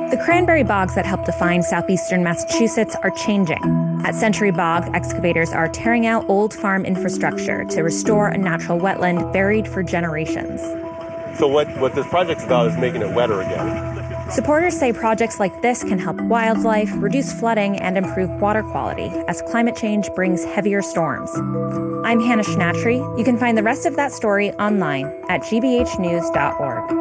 The cranberry bogs that help define southeastern Massachusetts are changing. At Century Bog, excavators are tearing out old farm infrastructure to restore a natural wetland buried for generations. So what this project's about is making it wetter again. Supporters say projects like this can help wildlife, reduce flooding, and improve water quality as climate change brings heavier storms. I'm Hannah Schnatry. You can find the rest of that story online at gbhnews.org.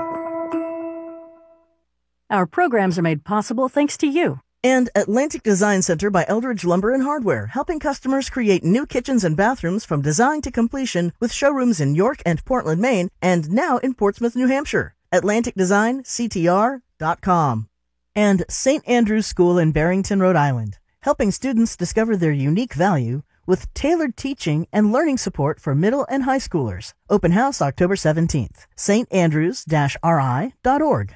Our programs are made possible thanks to you. And Atlantic Design Center by Eldridge Lumber and Hardware, helping customers create new kitchens and bathrooms from design to completion with showrooms in York and Portland, Maine, and now in Portsmouth, New Hampshire. AtlanticDesignCTR.com. And St. Andrew's School in Barrington, Rhode Island, helping students discover their unique value with tailored teaching and learning support for middle and high schoolers. Open house October 17th. standrews-ri.org.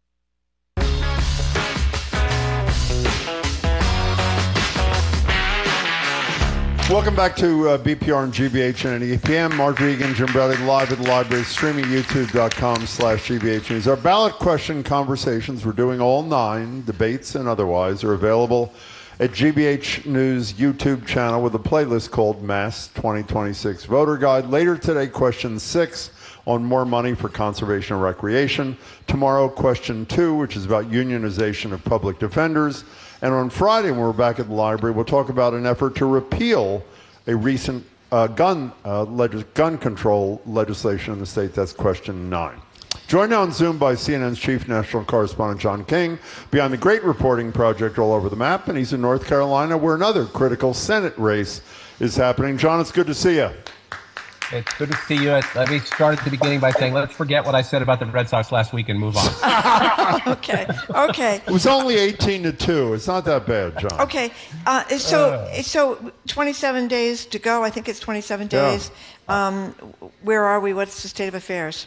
Welcome back to BPR and GBH and EPM. Mark Regan, Jim Bradley, live at the library, streaming youtube.com/GBH News. Our ballot question conversations, we're doing all 9, debates and otherwise, are available at GBH News YouTube channel with a playlist called Mass 2026 Voter Guide. Later today, question 6 on more money for conservation and recreation. Tomorrow, question 2, which is about unionization of public defenders. And on Friday, when we're back at the library, we'll talk about an effort to repeal a recent gun control legislation in the state. That's question 9. Joined now on Zoom by CNN's chief national correspondent, John King, behind the great reporting project all over the map. And he's in North Carolina, where another critical Senate race is happening. John, it's good to see you. It's good to see you. Let me start at the beginning by saying, let's forget what I said about the Red Sox last week and move on. Okay. It was only 18-2. It's not that bad, John. Okay. So 27 days to go. I think it's 27 days. Yeah. Where are we? What's the state of affairs?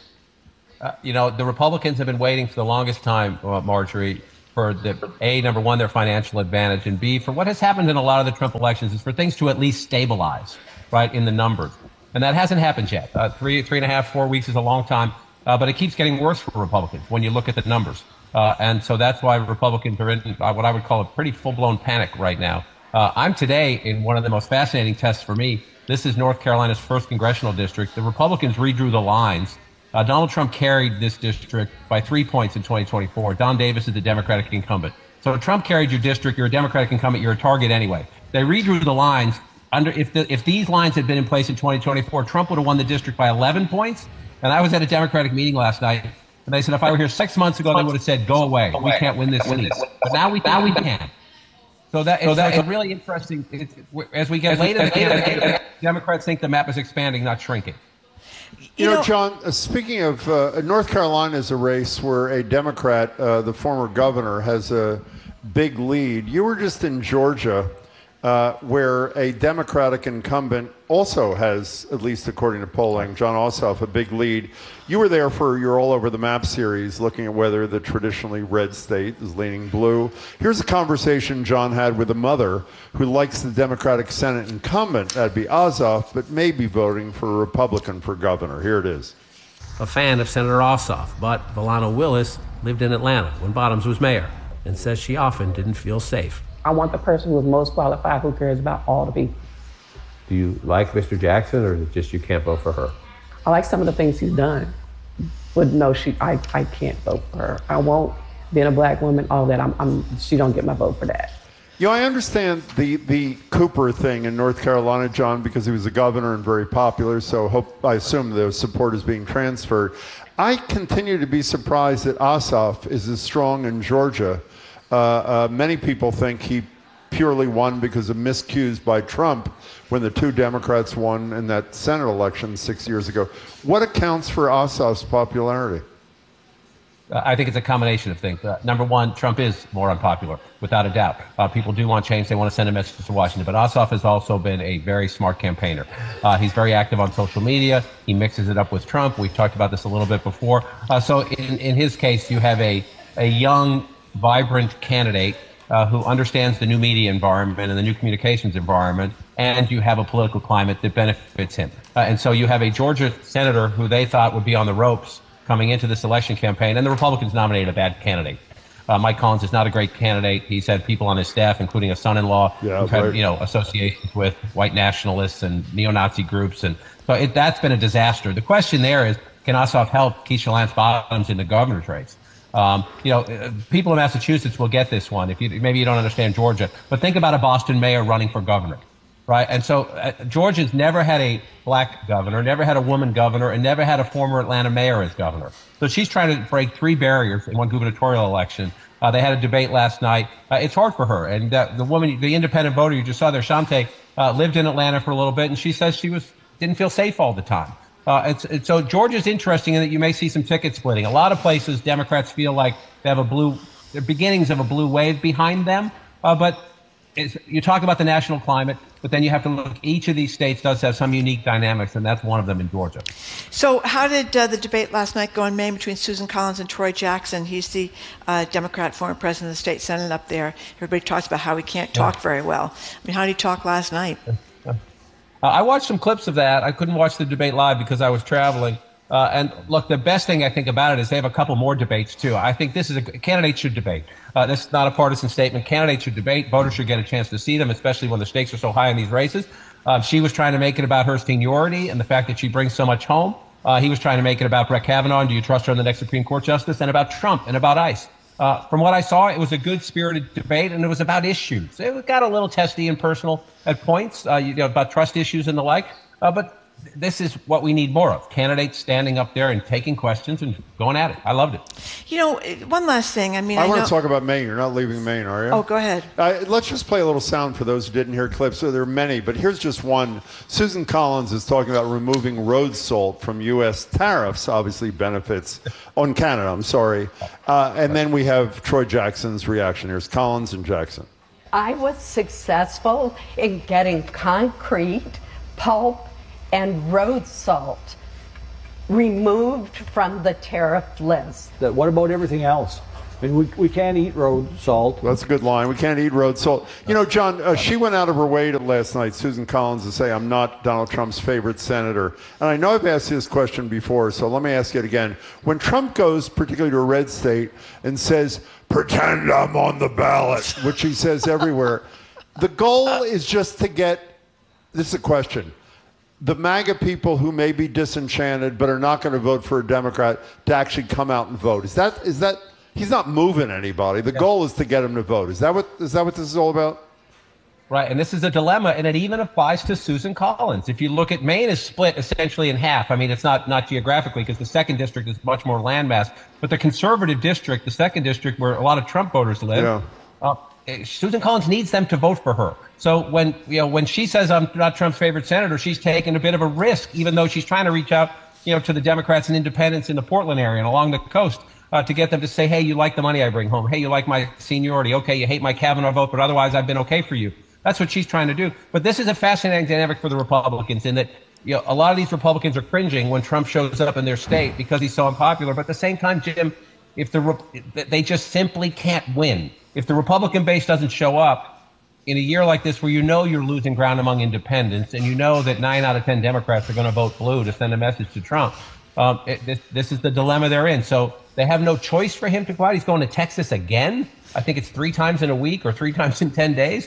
The Republicans have been waiting for the longest time, Marjorie, for number one, their financial advantage, and B, for what has happened in a lot of the Trump elections is for things to at least stabilize, right, in the numbers. And that hasn't happened yet. 3.5, 4 weeks is a long time, but it keeps getting worse for Republicans when you look at the numbers. And so that's why Republicans are in what I would call a pretty full-blown panic right now. I'm today in one of the most fascinating tests for me. This is North Carolina's 1st congressional district. The Republicans redrew the lines. Donald Trump carried this district by 3 points in 2024. Don Davis is the Democratic incumbent. So Trump carried your district. You're a Democratic incumbent. You're a target anyway. They redrew the lines. If these lines had been in place in 2024, Trump would have won the district by 11 points. And I was at a Democratic meeting last night, and they said if I were here 6 months ago, they would have said, "Go away, we can't win this seat." But now we can. So it's really interesting. As we get later in the game, Democrats think the map is expanding, not shrinking. You know, John, speaking of North Carolina is a race where a Democrat, the former governor, has a big lead. You were just in Georgia, where a Democratic incumbent also has, at least according to polling, Jon Ossoff, a big lead. You were there for your All Over the Map series, looking at whether the traditionally red state is leaning blue. Here's a conversation John had with a mother who likes the Democratic Senate incumbent, that'd be Ossoff, but may be voting for a Republican for governor. Here it is. A fan of Senator Ossoff, but Volano Willis lived in Atlanta when Bottoms was mayor and says she often didn't feel safe. I want the person who is most qualified, who cares about all the people. Do you like Mr. Jackson, or is it just you can't vote for her? I like some of the things he's done, but no, I can't vote for her. I won't. Being a black woman, all that, she don't get my vote for that. You know, I understand the Cooper thing in North Carolina, John, because he was a governor and very popular, so I assume the support is being transferred. I continue to be surprised that Ossoff is as strong in Georgia. Many people think he purely won because of miscues by Trump when the two Democrats won in that Senate election 6 years ago. What accounts for Ossoff's popularity? I think it's a combination of things. Number one, Trump is more unpopular, without a doubt. People do want change. They want to send a message to Washington. But Ossoff has also been a very smart campaigner. He's very active on social media. He mixes it up with Trump. We've talked about this a little bit before. So in his case, you have a young, vibrant candidate who understands the new media environment and the new communications environment, and you have a political climate that benefits him. And so you have a Georgia senator who they thought would be on the ropes coming into this election campaign, and the Republicans nominated a bad candidate. Mike Collins is not a great candidate. He's had people on his staff, including a son-in-law, who've had associations with white nationalists and neo-Nazi groups, and so that's been a disaster. The question there is, can Ossoff help Keisha Lance Bottoms in the governor's race? People in Massachusetts will get this one. Maybe you don't understand Georgia, but think about a Boston mayor running for governor. Right. And so Georgia's never had a black governor, never had a woman governor, and never had a former Atlanta mayor as governor. So she's trying to break 3 barriers in one gubernatorial election. They had a debate last night. It's hard for her. And the woman, the independent voter you just saw there, Shante, lived in Atlanta for a little bit, and she says she didn't feel safe all the time. So Georgia's interesting in that you may see some ticket splitting. A lot of places, Democrats feel like they have they're beginnings of a blue wave behind them. But you talk about the national climate, but then you have to look, each of these states does have some unique dynamics, and that's one of them in Georgia. So how did the debate last night go in Maine between Susan Collins and Troy Jackson? He's the Democrat former president of the state Senate up there. Everybody talks about how he can't talk very well. I mean, how did he talk last night? I watched some clips of that. I couldn't watch the debate live because I was traveling. And look, the best thing I think about it is they have a couple more debates, too. I think this is candidates should debate. This is not a partisan statement. Candidates should debate. Voters should get a chance to see them, especially when the stakes are so high in these races. She was trying to make it about her seniority and the fact that she brings so much home. He was trying to make it about Brett Kavanaugh and do you trust her in the next Supreme Court justice, and about Trump and about ICE. From what I saw, it was a good-spirited debate, and it was about issues. It got a little testy and personal at points, about trust issues and the like. But this is what we need more of, candidates standing up there and taking questions and going at it. I loved it. One last thing. I want to talk about Maine. You're not leaving Maine, are you? Oh, go ahead. Let's just play a little sound for those who didn't hear clips. So there are many, but here's just one. Susan Collins is talking about removing road salt from U.S. tariffs, obviously benefits on Canada. I'm sorry. And then we have Troy Jackson's reaction. Here's Collins and Jackson. I was successful in getting concrete, pulp, and road salt removed from the tariff list. What about everything else? I mean, we can't eat road salt. That's a good line. We can't eat road salt. John, she went out of her way last night, Susan Collins, to say, I'm not Donald Trump's favorite senator. And I know I've asked you this question before, so let me ask it again. When Trump goes, particularly to a red state, and says, pretend I'm on the ballot, which he says everywhere, the goal is just to get, this is a question, the MAGA people who may be disenchanted but are not going to vote for a Democrat to actually come out and vote. Is that he's not moving anybody. The goal is to get him to vote. Is that what this is all about? Right, and this is a dilemma, and it even applies to Susan Collins. If you look at Maine is split essentially in half. I mean, it's not geographically because the second district is much more landmass, but the conservative district, the second district where a lot of Trump voters live, Susan Collins needs them to vote for her. So when she says I'm not Trump's favorite senator, she's taking a bit of a risk, even though she's trying to reach out, to the Democrats and independents in the Portland area and along the coast to get them to say, hey, you like the money I bring home. Hey, you like my seniority. Okay, you hate my Kavanaugh vote, but otherwise I've been okay for you. That's what she's trying to do. But this is a fascinating dynamic for the Republicans in that a lot of these Republicans are cringing when Trump shows up in their state because he's so unpopular. But at the same time, Jim, they just simply can't win. If the Republican base doesn't show up in a year like this where you're losing ground among independents and you know that 9 out of 10 Democrats are going to vote blue to send a message to Trump, this is the dilemma they're in. So they have no choice for him to go out. He's going to Texas again. I think it's 3 times in a week or 3 times in 10 days.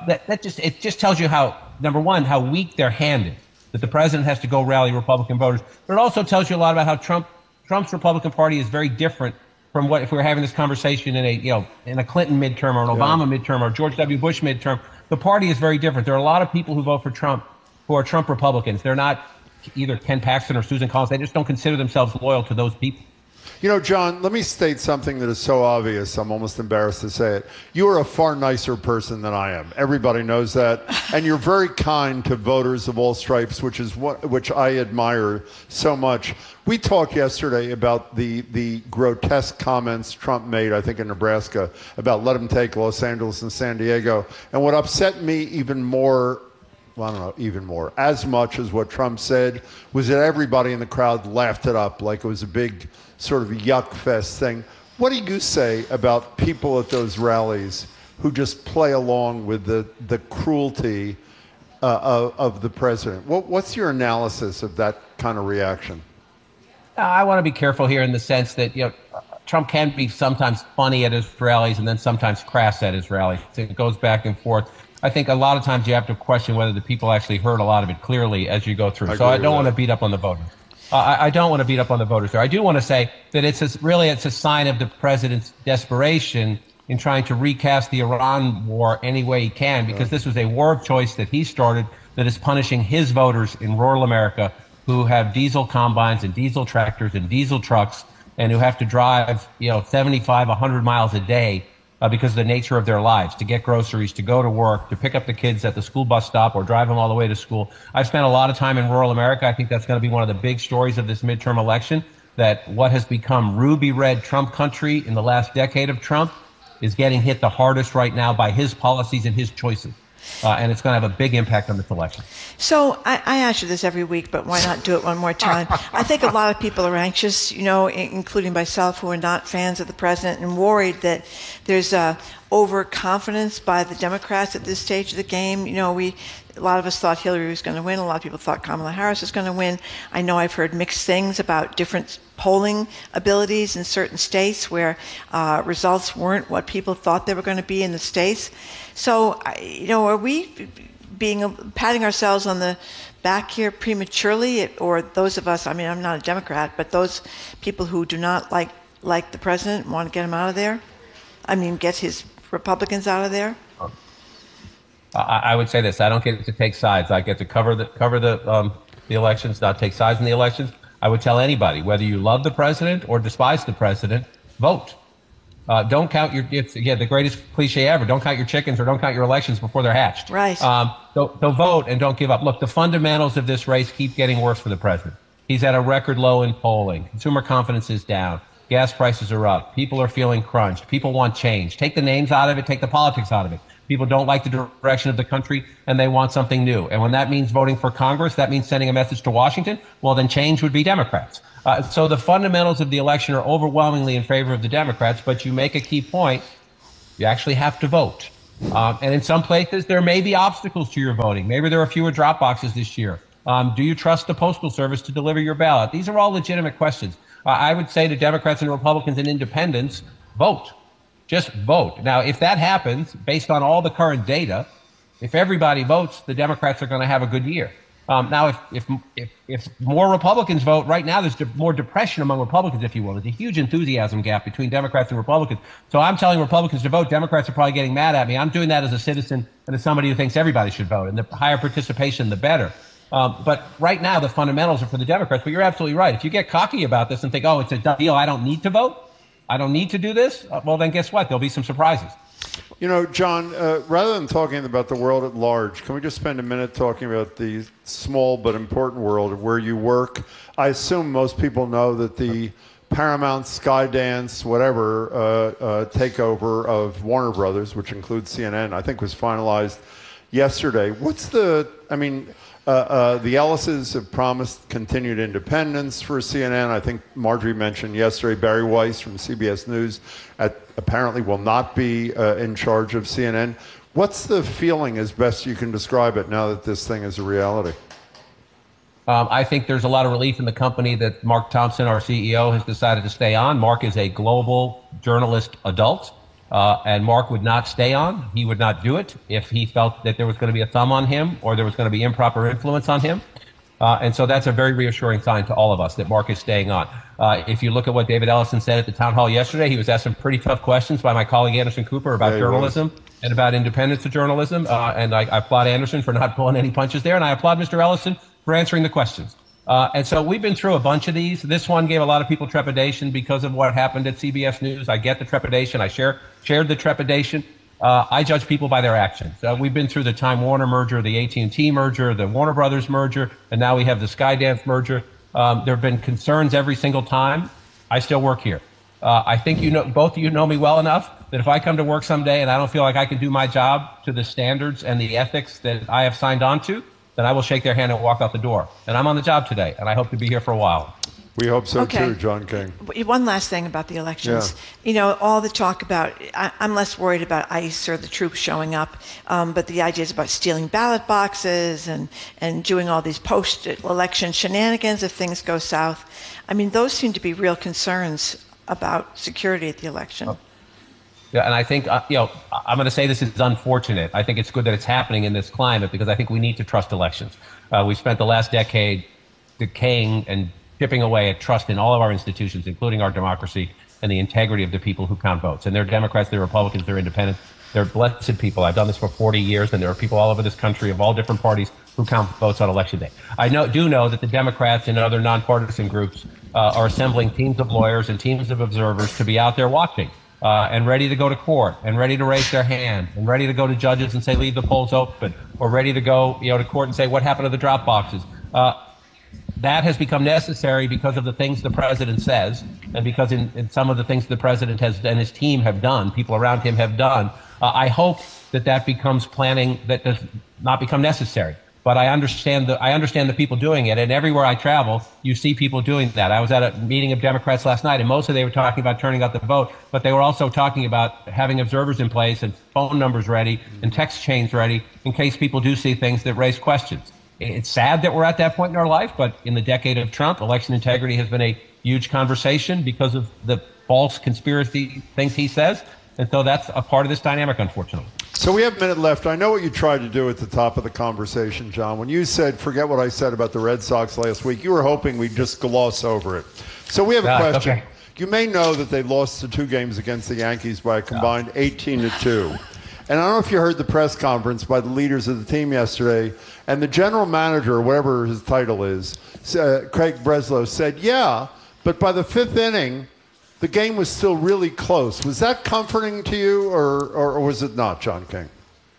It just tells you how, number one, how weak their hand is, that the president has to go rally Republican voters. But it also tells you a lot about how Trump's Republican Party is very different from what if we were having this conversation in a Clinton midterm or an Obama midterm or George W. Bush midterm. The party is very different. There are a lot of people who vote for Trump who are Trump Republicans. They're not either Ken Paxton or Susan Collins. They just don't consider themselves loyal to those people. John, let me state something that is so obvious, I'm almost embarrassed to say it. You are a far nicer person than I am. Everybody knows that. And you're very kind to voters of all stripes, which I admire so much. We talked yesterday about the grotesque comments Trump made, I think in Nebraska, about let him take Los Angeles and San Diego. And what upset me even more, well, I don't know, even more, as much as what Trump said, was that everybody in the crowd laughed it up like it was a big sort of yuck fest thing. What do you say about people at those rallies who just play along with the cruelty of the president? What's your analysis of that kind of reaction? I want to be careful here in the sense that Trump can be sometimes funny at Israelis and then sometimes crass at Israelis. It goes back and forth. I think a lot of times you have to question whether the people actually heard a lot of it clearly as you go through. So I don't want to beat up on the voters. I don't want to beat up on the voters there. I do want to say that it's a sign of the president's desperation in trying to recast the Iran war any way he can, because this was a war of choice that he started that is punishing his voters in rural America who have diesel combines and diesel tractors and diesel trucks and who have to drive, 75, 100 miles a day because of the nature of their lives, to get groceries, to go to work, to pick up the kids at the school bus stop or drive them all the way to school. I've spent a lot of time in rural America. I think that's going to be one of the big stories of this midterm election, that what has become ruby red Trump country in the last decade of Trump is getting hit the hardest right now by his policies and his choices. And it's going to have a big impact on this election. So I ask you this every week, but why not do it one more time? I think a lot of people are anxious, including myself, who are not fans of the president and worried that there's overconfidence by the Democrats at this stage of the game. A lot of us thought Hillary was going to win. A lot of people thought Kamala Harris was going to win. I know I've heard mixed things about different polling abilities in certain states where results weren't what people thought they were going to be in the states. So, are we patting ourselves on the back here prematurely, or those of us, I'm not a Democrat, but those people who do not like the president and want to get him out of there? Get his Republicans out of there? I would say this: I don't get to take sides. I get to cover the elections, not take sides in the elections. I would tell anybody, whether you love the president or despise the president, vote. Don't count it's the greatest cliche ever. Don't count your chickens or don't count your elections before they're hatched. Right. So vote and don't give up. Look, the fundamentals of this race keep getting worse for the president. He's at a record low in polling. Consumer confidence is down. Gas prices are up. People are feeling crunched. People want change. Take the names out of it. Take the politics out of it. People don't like the direction of the country, and they want something new. And when that means voting for Congress, that means sending a message to Washington. Well, then change would be Democrats. So the fundamentals of the election are overwhelmingly in favor of the Democrats, but you make a key point. You actually have to vote. And in some places, there may be obstacles to your voting. Maybe there are fewer drop boxes this year. Do you trust the Postal Service to deliver your ballot? These are all legitimate questions. I would say to Democrats and Republicans and independents, vote. Just vote. Now, if that happens, based on all the current data, if everybody votes, the Democrats are going to have a good year. Now, if more Republicans vote, right now there's more depression among Republicans, if you will. There's a huge enthusiasm gap between Democrats and Republicans. So I'm telling Republicans to vote. Democrats are probably getting mad at me. I'm doing that as a citizen and as somebody who thinks everybody should vote. And the higher participation, the better. But right now, the fundamentals are for the Democrats. But you're absolutely right. If you get cocky about this and think, oh, it's a done deal, I don't need to vote, I don't need to do this, well, then guess what? There'll be some surprises. John, rather than talking about the world at large, can we just spend a minute talking about the small but important world of where you work? I assume most people know that the Paramount, Skydance, whatever, takeover of Warner Brothers, which includes CNN, I think was finalized yesterday. The Ellises have promised continued independence for CNN. I think Marjorie mentioned yesterday Barry Weiss from CBS News apparently will not be in charge of CNN. What's the feeling, as best you can describe it, now that this thing is a reality? I think there's a lot of relief in the company that Mark Thompson, our CEO, has decided to stay on. Mark is a global journalist adult. And Mark would not stay on. He would not do it if he felt that there was going to be a thumb on him or there was going to be improper influence on him. And so that's a very reassuring sign to all of us that Mark is staying on. If you look at what David Ellison said at the town hall yesterday, he was asked some pretty tough questions by my colleague Anderson Cooper about journalism and about independence of journalism. And I applaud Anderson for not pulling any punches there. And I applaud Mr. Ellison for answering the questions. And so we've been through a bunch of these. This one gave a lot of people trepidation because of what happened at CBS News. I get the trepidation. I shared the trepidation. I judge people by their actions. We've been through the Time Warner merger, the AT&T merger, the Warner Brothers merger, and now we have the Skydance merger. There have been concerns every single time. I still work here. I think both of you know me well enough that if I come to work someday and I don't feel like I can do my job to the standards and the ethics that I have signed on to, then I will shake their hand and walk out the door. And I'm on the job today, and I hope to be here for a while. We hope so too, John King. One last thing about the elections. Yeah. All the talk about, I'm less worried about ICE or the troops showing up, but the ideas about stealing ballot boxes and doing all these post-election shenanigans if things go south. Those seem to be real concerns about security at the election. Yeah, and I think, I'm going to say this is unfortunate. I think it's good that it's happening in this climate because I think we need to trust elections. We spent the last decade decaying and chipping away at trust in all of our institutions, including our democracy and the integrity of the people who count votes. And they're Democrats, they're Republicans, they're independents. They're blessed people. I've done this for 40 years, and there are people all over this country of all different parties who count votes on Election Day. I do know that the Democrats and other nonpartisan groups are assembling teams of lawyers and teams of observers to be out there watching and ready to go to court and ready to raise their hand and ready to go to judges and say, leave the polls open, or ready to go to court and say, what happened to the drop boxes? That has become necessary because of the things the president says and because in some of the things the president has and his team have done, people around him have done. I hope that becomes planning that does not become necessary. But I understand the people doing it. And everywhere I travel, you see people doing that. I was at a meeting of Democrats last night, and mostly they were talking about turning out the vote, but they were also talking about having observers in place and phone numbers ready and text chains ready in case people do see things that raise questions. It's sad that we're at that point in our life, but in the decade of Trump, election integrity has been a huge conversation because of the false conspiracy things he says. And so that's a part of this dynamic, unfortunately. So we have a minute left. I know what you tried to do at the top of the conversation, John. When you said, forget what I said about the Red Sox last week, you were hoping we'd just gloss over it. So we have a question. Okay. You may know that they lost the 2 games against the Yankees by a combined 18-2. And I don't know if you heard the press conference by the leaders of the team yesterday, and the general manager, whatever his title is, Craig Breslow, said, yeah, but by the 5th inning, the game was still really close. Was that comforting to you, or was it not, John King?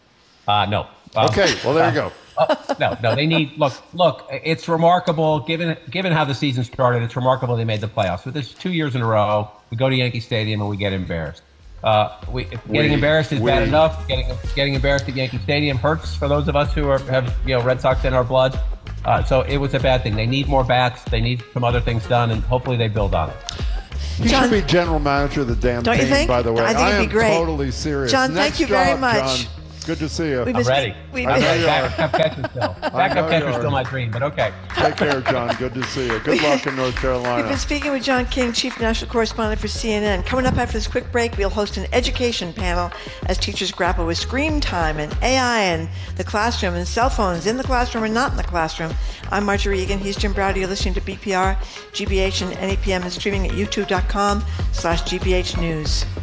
No. Okay, well, there you go. No, they need, look, it's remarkable, given how the season started, it's remarkable they made the playoffs. But this 2 years in a row, we go to Yankee Stadium and we get embarrassed. Getting embarrassed is bad enough. Getting embarrassed at Yankee Stadium hurts for those of us who have Red Sox in our blood. So it was a bad thing. They need more bats. They need some other things done, and hopefully they build on it. He should be general manager of the damn team, you think? By the way. I think it'd be great. Totally serious. John, Next thank you very job, much. John. Good to see you. I'm ready. Backup catcher still. Backup catcher still my dream, but okay. Take care, John. Good to see you. Good luck in North Carolina. We've been speaking with John King, Chief National Correspondent for CNN. Coming up after this quick break, we'll host an education panel as teachers grapple with screen time and AI and the classroom and cell phones in the classroom and not in the classroom. I'm Marjorie Egan. He's Jim Browder. You're listening to BPR, GBH, and NEPM and streaming at youtube.com/GBH News.